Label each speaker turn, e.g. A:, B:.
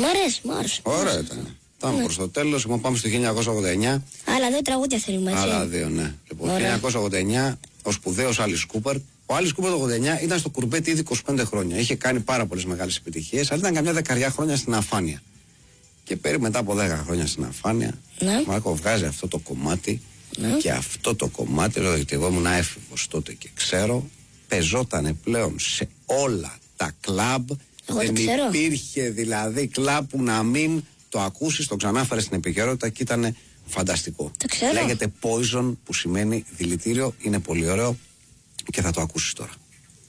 A: Μ' άρεσε.
B: Ωραία ήταν. Πάμε προς το τέλος, πάμε στο 1989.
A: Άλλα δύο τραγούδια θέλουμε, έτσι.
B: Άλλα δύο, ναι. Λοιπόν, 1989, ο σπουδαίος Άλις Κούπερ. Ο Άλις Κούπερ το 89 ήταν στο κουρμπέτι ήδη 25 χρόνια. Είχε κάνει πάρα πολλές μεγάλες επιτυχίες, αλλά ήταν καμιά 10 χρόνια στην αφάνεια. Και περίπου μετά από 10 χρόνια στην αφάνεια, Μάρκο βγάζει αυτό το κομμάτι. Και αυτό το κομμάτι, γιατί εγώ ήμουν έφηβος τότε και ξέρω, πεζότανε πλέον σε όλα τα κλαμπ. Δεν υπήρχε δηλαδή κλαμπ που να μην το ακούσεις, το ξανάφερε στην επικαιρότητα και ήταν φανταστικό.
A: Το ξέρω.
B: Λέγεται Poison, που σημαίνει δηλητήριο, είναι πολύ ωραίο και θα το ακούσεις τώρα.